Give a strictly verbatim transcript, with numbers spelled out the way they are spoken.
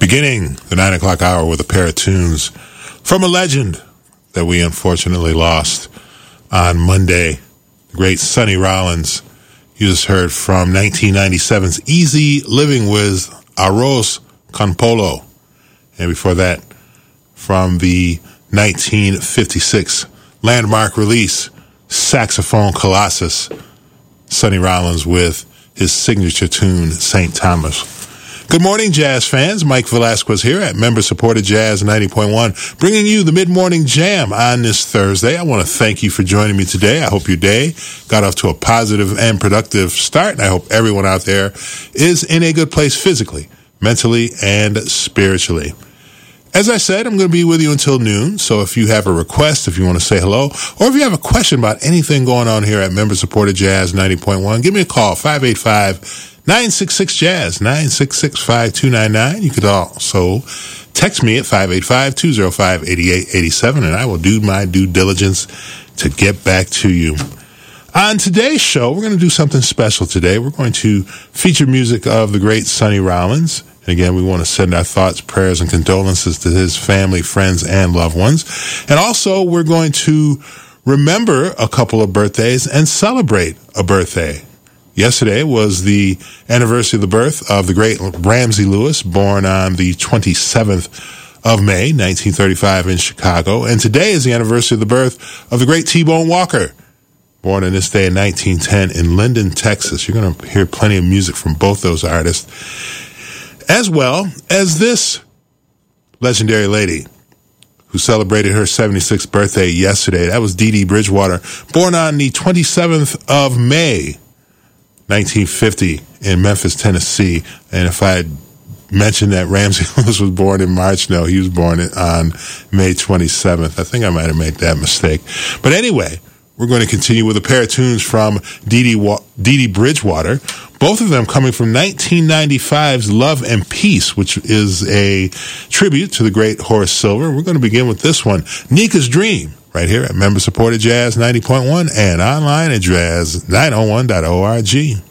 Beginning the nine o'clock hour with a pair of tunes from a legend that we unfortunately lost on Monday, the great Sonny Rollins. You just heard from nineteen ninety-seven's Easy Living with Arroz con Polo. And before that, from the nineteen fifty-six landmark release, Saxophone Colossus, Sonny Rollins with his signature tune, Saint Thomas. Good morning, jazz fans. Mike Velasquez here at member-supported Jazz ninety point one, bringing you the mid-morning jam on this Thursday. I want to thank you for joining me today. I hope your day got off to a positive and productive start, and I hope everyone out there is in a good place physically, mentally, and spiritually. As I said, I'm going to be with you until noon, so if you have a request, if you want to say hello, or if you have a question about anything going on here at member-supported Jazz ninety point one, give me a call, five eight five, nine six six, jazz, nine six six, five two nine nine. You could also text me at five eight five, two oh five, eight eight eight seven, and I will do my due diligence to get back to you. On today's show, we're going to do something special today. We're going to feature music of the great Sonny Rollins. And again, we want to send our thoughts, prayers, and condolences to his family, friends, and loved ones. And also, we're going to remember a couple of birthdays and celebrate a birthday. Yesterday was the anniversary of the birth of the great Ramsey Lewis, born on the twenty-seventh of May, nineteen thirty-five in Chicago. And today is the anniversary of the birth of the great T-Bone Walker, born on this day in nineteen ten in Linden, Texas. You're going to hear plenty of music from both those artists, as well as this legendary lady who celebrated her seventy-sixth birthday yesterday. That was Dee Dee Bridgewater, born on the twenty-seventh of May, nineteen fifty in Memphis, Tennessee. And if I had mentioned that Ramsey Lewis was born in March, no, he was born on May twenty-seventh. I think I might have made that mistake. But anyway, we're going to continue with a pair of tunes from Dee Dee, Wa- Dee Dee Bridgewater, both of them coming from nineteen ninety-five's Love and Peace, which is a tribute to the great Horace Silver. We're going to begin with this one, Nika's Dream, right here at member-supported Jazz ninety point one and online at jazz nine oh one dot org.